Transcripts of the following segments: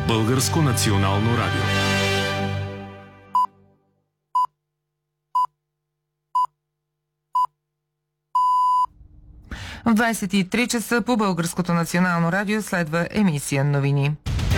Българско национално радио. В 23 часа по Българското национално радио следва емисия новини.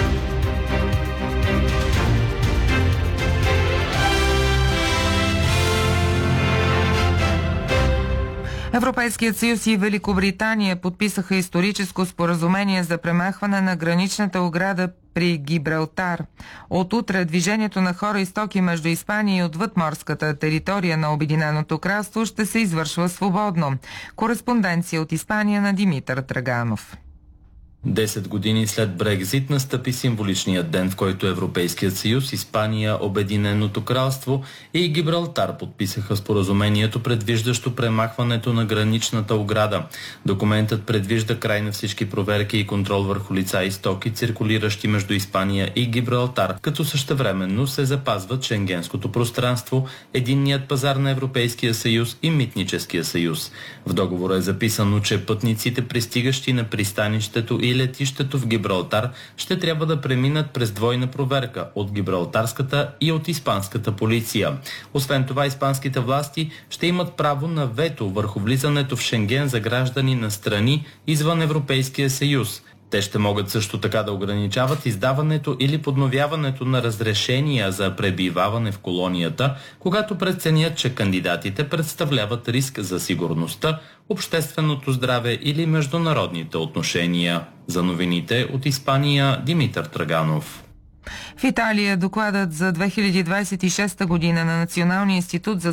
Европейският съюз и Великобритания подписаха историческо споразумение за премахване на граничната ограда при Гибралтар. От утре движението на хора и стоки между Испания и отвъд морската територия на Обединеното кралство ще се извършва свободно. Кореспонденция от Испания на Димитър Драганов. 10 години след Брекзит настъпи символичният ден, в който Европейският съюз, Испания, Обединеното кралство и Гибралтар подписаха споразумението, предвиждащо премахването на граничната ограда. Документът предвижда край на всички проверки и контрол върху лица и стоки, циркулиращи между Испания и Гибралтар, като същевременно се запазват Шенгенското пространство, единният пазар на Европейския съюз и Митническия съюз. В договора е записано, че пътниците, пристигащи на пристанището и летището в Гибралтар, ще трябва да преминат през двойна проверка от гибралтарската и от испанската полиция. Освен това, испанските власти ще имат право на вето върху влизането в Шенген за граждани на страни извън Европейския съюз. Те ще могат също така да ограничават издаването или подновяването на разрешения за пребиваване в колонията, когато преценят, че кандидатите представляват риск за сигурността, общественото здраве или международните отношения. За новините от Испания, Димитър Драганов. В Италия докладът за 2026 година на Националния институт за